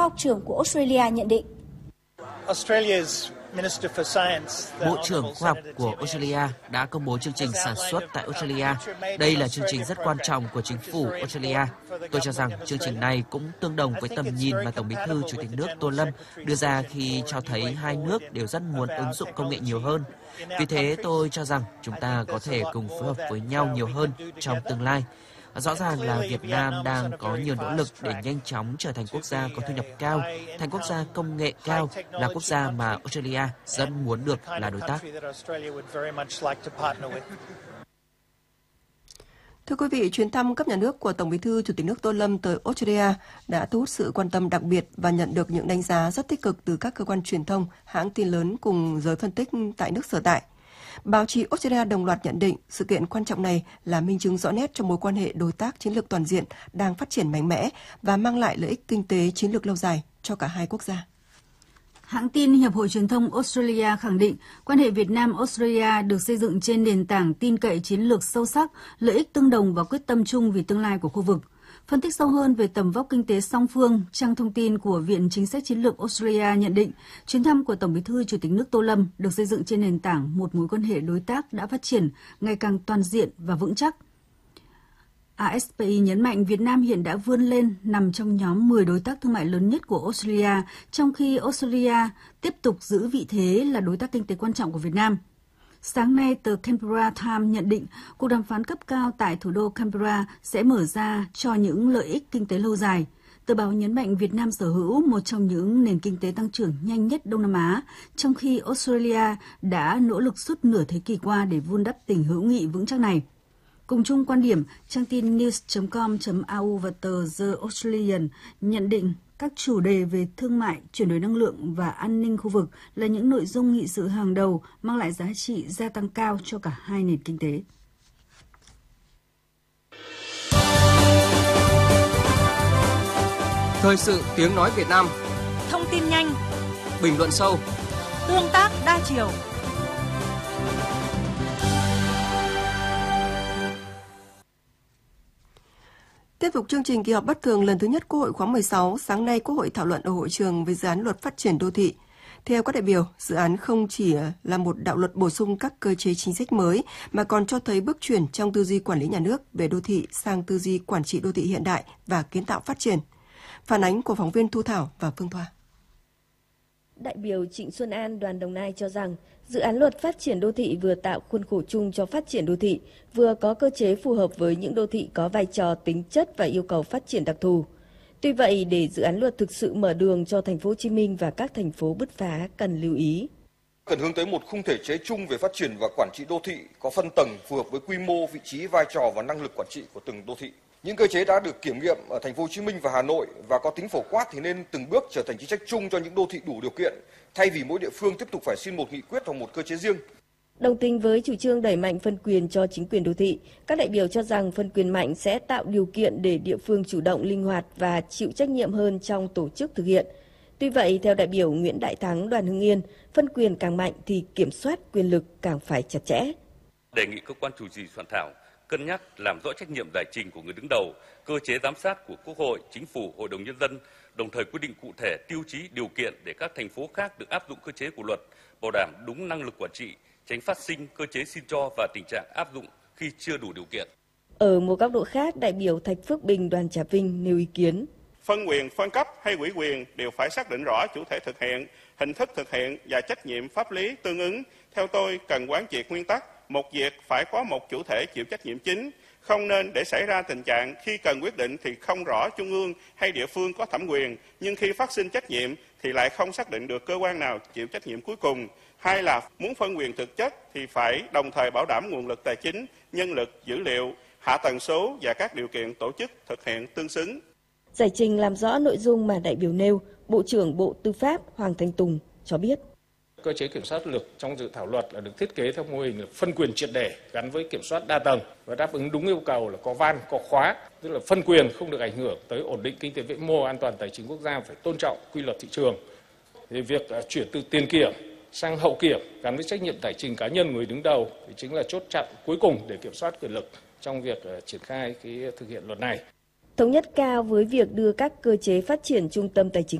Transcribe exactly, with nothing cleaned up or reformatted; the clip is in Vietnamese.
khoa học trưởng của Australia nhận định. Bộ trưởng Khoa học của Australia đã công bố chương trình sản xuất tại Australia. Đây là chương trình rất quan trọng của chính phủ Australia. Tôi cho rằng chương trình này cũng tương đồng với tầm nhìn mà Tổng Bí thư Chủ tịch nước Tô Lâm đưa ra khi cho thấy hai nước đều rất muốn ứng dụng công nghệ nhiều hơn. Vì thế tôi cho rằng chúng ta có thể cùng phối hợp với nhau nhiều hơn trong tương lai. Rõ ràng là Việt Nam đang có nhiều nỗ lực để nhanh chóng trở thành quốc gia có thu nhập cao, thành quốc gia công nghệ cao, là quốc gia mà Australia rất muốn được là đối tác. Thưa quý vị, chuyến thăm cấp nhà nước của Tổng Bí thư Chủ tịch nước Tô Lâm tới Australia đã thu hút sự quan tâm đặc biệt và nhận được những đánh giá rất tích cực từ các cơ quan truyền thông, hãng tin lớn cùng giới phân tích tại nước sở tại. Báo chí Australia đồng loạt nhận định sự kiện quan trọng này là minh chứng rõ nét cho mối quan hệ đối tác chiến lược toàn diện đang phát triển mạnh mẽ và mang lại lợi ích kinh tế chiến lược lâu dài cho cả hai quốc gia. Hãng tin Hiệp hội Truyền thông Australia khẳng định quan hệ Việt Nam-Australia được xây dựng trên nền tảng tin cậy chiến lược sâu sắc, lợi ích tương đồng và quyết tâm chung vì tương lai của khu vực. Phân tích sâu hơn về tầm vóc kinh tế song phương, trang thông tin của Viện Chính sách Chiến lược Australia nhận định chuyến thăm của Tổng Bí thư Chủ tịch nước Tô Lâm được xây dựng trên nền tảng một mối quan hệ đối tác đã phát triển ngày càng toàn diện và vững chắc. a ét pê i nhấn mạnh Việt Nam hiện đã vươn lên nằm trong nhóm mười đối tác thương mại lớn nhất của Australia, trong khi Australia tiếp tục giữ vị thế là đối tác kinh tế quan trọng của Việt Nam. Sáng nay, tờ Canberra Times nhận định cuộc đàm phán cấp cao tại thủ đô Canberra sẽ mở ra cho những lợi ích kinh tế lâu dài. Tờ báo nhấn mạnh Việt Nam sở hữu một trong những nền kinh tế tăng trưởng nhanh nhất Đông Nam Á, trong khi Australia đã nỗ lực suốt nửa thế kỷ qua để vun đắp tình hữu nghị vững chắc này. Cùng chung quan điểm, trang tin news chấm com chấm a u và tờ The Australian nhận định các chủ đề về thương mại, chuyển đổi năng lượng và an ninh khu vực là những nội dung nghị sự hàng đầu mang lại giá trị gia tăng cao cho cả hai nền kinh tế. Thời sự tiếng nói Việt Nam. Thông tin nhanh, bình luận sâu, tương tác đa chiều. Tiếp tục chương trình kỳ họp bất thường lần thứ nhất Quốc hội khóa mười sáu, sáng nay Quốc hội thảo luận ở hội trường về dự án luật phát triển đô thị. Theo các đại biểu, dự án không chỉ là một đạo luật bổ sung các cơ chế chính sách mới, mà còn cho thấy bước chuyển trong tư duy quản lý nhà nước về đô thị sang tư duy quản trị đô thị hiện đại và kiến tạo phát triển. Phản ánh của phóng viên Thu Thảo và Phương Thoa. Đại biểu Trịnh Xuân An, đoàn Đồng Nai cho rằng, dự án luật phát triển đô thị vừa tạo khuôn khổ chung cho phát triển đô thị, vừa có cơ chế phù hợp với những đô thị có vai trò, tính chất và yêu cầu phát triển đặc thù. Tuy vậy, để dự án luật thực sự mở đường cho thành phố Hồ Chí Minh và các thành phố bứt phá cần lưu ý. Cần hướng tới một khung thể chế chung về phát triển và quản trị đô thị có phân tầng phù hợp với quy mô, vị trí, vai trò và năng lực quản trị của từng đô thị. Những cơ chế đã được kiểm nghiệm ở thành phố Hồ Chí Minh và Hà Nội và có tính phổ quát thì nên từng bước trở thành chính sách chung cho những đô thị đủ điều kiện, thay vì mỗi địa phương tiếp tục phải xin một nghị quyết hoặc một cơ chế riêng. Đồng tình với chủ trương đẩy mạnh phân quyền cho chính quyền đô thị, các đại biểu cho rằng phân quyền mạnh sẽ tạo điều kiện để địa phương chủ động, linh hoạt và chịu trách nhiệm hơn trong tổ chức thực hiện. Tuy vậy, theo đại biểu Nguyễn Đại Thắng, đoàn Hưng Yên, phân quyền càng mạnh thì kiểm soát quyền lực càng phải chặt chẽ. Đề nghị cơ quan chủ trì soạn thảo cân nhắc làm rõ trách nhiệm giải trình của người đứng đầu, cơ chế giám sát của Quốc hội, Chính phủ, Hội đồng Nhân dân, đồng thời quy định cụ thể tiêu chí, điều kiện để các thành phố khác được áp dụng cơ chế của luật, bảo đảm đúng năng lực quản trị, tránh phát sinh cơ chế xin cho và tình trạng áp dụng khi chưa đủ điều kiện. Ở một góc độ khác, đại biểu Thạch Phước Bình, đoàn Trà Vinh nêu ý kiến. Phân quyền, phân cấp hay ủy quyền đều phải xác định rõ chủ thể thực hiện, hình thức thực hiện và trách nhiệm pháp lý tương ứng. Theo tôi, cần quán triệt nguyên tắc một việc phải có một chủ thể chịu trách nhiệm chính, không nên để xảy ra tình trạng khi cần quyết định thì không rõ trung ương hay địa phương có thẩm quyền, nhưng khi phát sinh trách nhiệm thì lại không xác định được cơ quan nào chịu trách nhiệm cuối cùng. Hay là muốn phân quyền thực chất thì phải đồng thời bảo đảm nguồn lực tài chính, nhân lực, dữ liệu, hạ tầng số và các điều kiện tổ chức thực hiện tương xứng. Giải trình làm rõ nội dung mà đại biểu nêu, Bộ trưởng Bộ Tư pháp Hoàng Thanh Tùng cho biết. Cơ chế kiểm soát lực trong dự thảo luật là được thiết kế theo mô hình là phân quyền triệt để gắn với kiểm soát đa tầng và đáp ứng đúng yêu cầu là có van, có khóa, tức là phân quyền không được ảnh hưởng tới ổn định kinh tế vĩ mô, an toàn tài chính quốc gia, phải tôn trọng quy luật thị trường. Thì việc chuyển từ tiền kiểm sang hậu kiểm gắn với trách nhiệm tài chính cá nhân người đứng đầu thì chính là chốt chặn cuối cùng để kiểm soát quyền lực trong việc triển khai cái thực hiện luật này. Thống nhất cao với việc đưa các cơ chế phát triển trung tâm tài chính